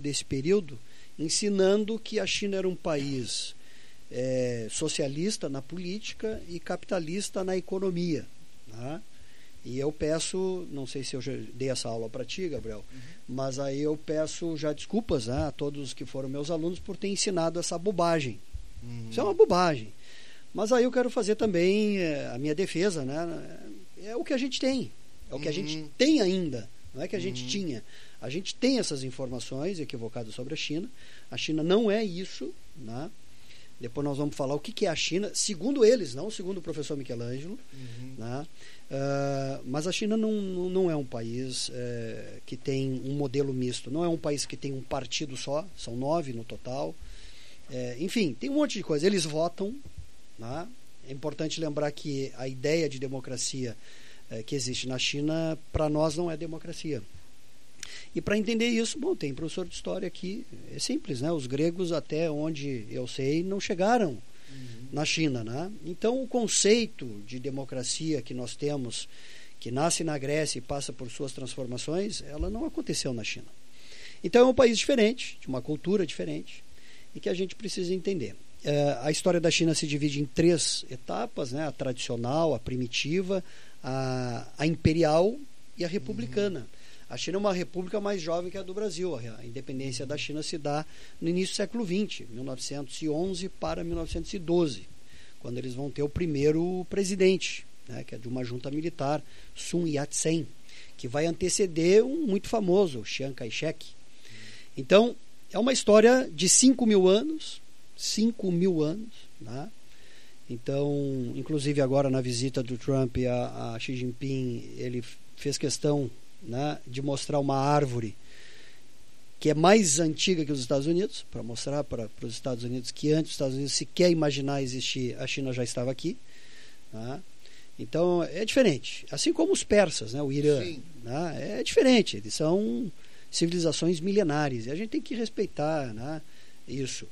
desse período ensinando que a China era um país socialista na política e capitalista na economia, né? E eu peço, não sei se eu já dei essa aula para ti, Gabriel, mas aí eu peço já desculpas, né, a todos que foram meus alunos por ter ensinado essa bobagem. Isso é uma bobagem. Mas aí eu quero fazer também a minha defesa, né? É o que a gente tem, é o que a gente tem ainda, não é que a gente tinha. A gente tem essas informações equivocadas sobre a China. A China não é isso, né? Depois nós vamos falar o que é a China, segundo eles, não segundo o professor Michelangelo, né? Mas a China não é um país que tem um modelo misto, não é um país que tem um partido só, são 9 no total, enfim, tem um monte de coisa. Eles votam, né? É importante lembrar que a ideia de democracia que existe na China, para nós não é democracia. E para entender isso, bom, tem professor de história aqui, é simples, né? Os gregos, até onde eu sei, não chegaram na China, né? Então o conceito de democracia que nós temos, que nasce na Grécia e passa por suas transformações, ela não aconteceu na China. Então é um país diferente, de uma cultura diferente, e que a gente precisa entender. A história da China se divide em 3 etapas, né? A tradicional, a primitiva, a imperial e a republicana. A China é uma república mais jovem que a do Brasil. A independência da China se dá no início do século XX, 1911 para 1912, quando eles vão ter o primeiro presidente, né, que é de uma junta militar, Sun Yat-sen, que vai anteceder um muito famoso, Chiang Kai-shek. Então, é uma história de 5.000 anos, 5.000 anos, né? Então, inclusive agora na visita do Trump a Xi Jinping, ele fez questão, né, de mostrar uma árvore que é mais antiga que os Estados Unidos, para mostrar para os Estados Unidos que antes dos Estados Unidos sequer imaginar existir, a China já estava aqui, né? Então é diferente, assim como os persas, né, o Irã, né, é diferente, eles são civilizações milenares e a gente tem que respeitar, né, isso.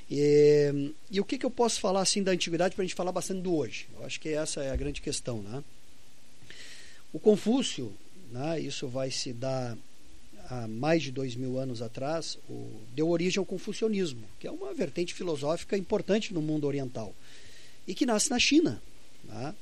E o que eu posso falar assim da antiguidade para a gente falar bastante do hoje? Eu acho que essa é a grande questão, né? O Confúcio, né, isso vai se dar há mais de 2.000 anos atrás, deu origem ao confucionismo, que é uma vertente filosófica importante no mundo oriental e que nasce na China, né?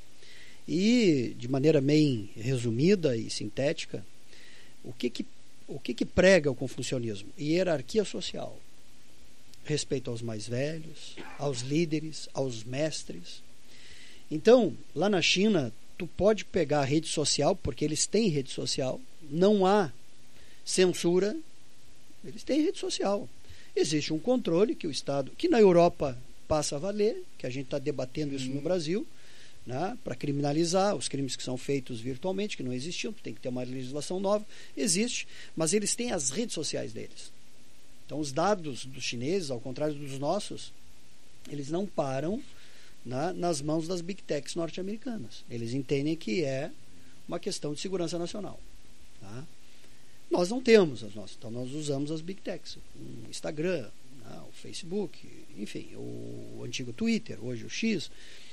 E de maneira meio resumida e sintética, o que prega o confucionismo? Hierarquia social, respeito aos mais velhos, aos líderes, aos mestres. Então, lá na China, tu pode pegar a rede social, porque eles têm rede social, não há censura, eles têm rede social. Existe um controle que o Estado, que na Europa passa a valer, que a gente está debatendo isso no Brasil, né, para criminalizar os crimes que são feitos virtualmente, que não existiam, tem que ter uma legislação nova, existe, mas eles têm as redes sociais deles. Então os dados dos chineses, ao contrário dos nossos, eles não param nas mãos das big techs norte-americanas. Eles entendem que é uma questão de segurança nacional, tá? Nós não temos as nossas, então nós usamos as big techs, o Instagram, né, o Facebook, enfim, o antigo Twitter, hoje o X.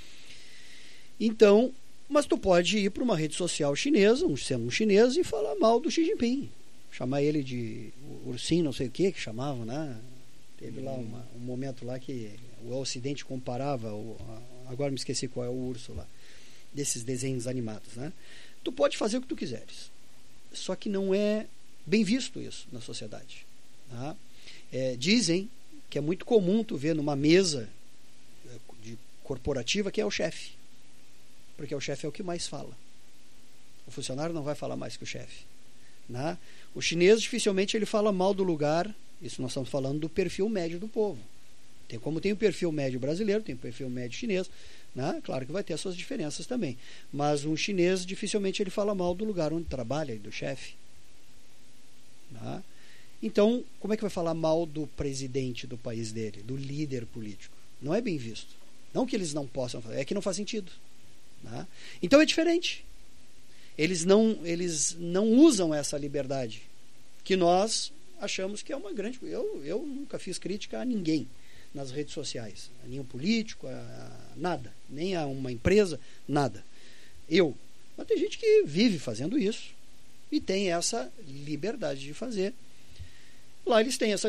Então, mas tu pode ir para uma rede social chinesa, sendo um chinês, e falar mal do Xi Jinping, chamar ele de ursinho, não sei o que chamavam, né? Teve lá um momento lá que o Ocidente comparava, agora me esqueci qual é o urso lá, desses desenhos animados, né? Tu pode fazer o que tu quiseres, só que não é bem visto isso na sociedade, tá? Dizem que é muito comum tu ver numa mesa corporativa que é o chefe, porque o chefe é o que mais fala. O funcionário não vai falar mais que o chefe, né? O chinês dificilmente ele fala mal do lugar. Isso nós estamos falando do perfil médio do povo. Como tem o perfil médio brasileiro, tem o perfil médio chinês, né? Claro que vai ter as suas diferenças também, mas um chinês dificilmente ele fala mal do lugar onde trabalha e do chefe, né? Então como é que vai falar mal do presidente do país dele, do líder político? Não é bem visto. Não que eles não possam fazer, é que não faz sentido, né? Então é diferente. Eles não usam essa liberdade que nós achamos que é uma grande... Eu nunca fiz crítica a ninguém nas redes sociais, a nenhum político, a nada, nem a uma empresa, nada. Mas tem gente que vive fazendo isso e tem essa liberdade de fazer. Lá eles têm essa